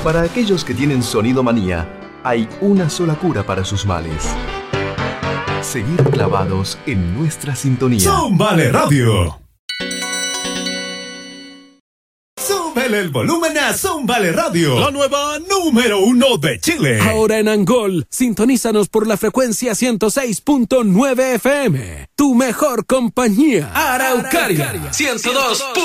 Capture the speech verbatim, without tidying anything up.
Para aquellos que tienen sonido manía, hay una sola cura para sus males. Seguir clavados en nuestra sintonía. Zúmbale Radio. Súbele el volumen a Zúmbale Radio, la nueva número uno de Chile. Ahora en Angol, sintonízanos por la frecuencia ciento seis punto nueve F M. Tu mejor compañía. Araucaria, ciento dos.